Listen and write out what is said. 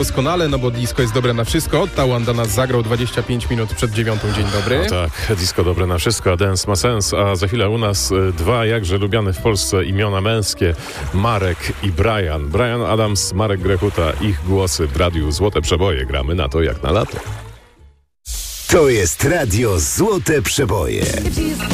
Doskonale, no bo disco jest dobre na wszystko. Tałanda nas zagrał 25 minut przed 9. Dzień dobry. No tak, disco dobre na wszystko, a dance ma sens. A za chwilę u nas dwa jakże lubiane w Polsce imiona męskie. Marek i Brian. Brian Adams, Marek Grechuta. Ich głosy w radiu Złote Przeboje. Gramy na to jak na lato. To jest radio Złote Przeboje.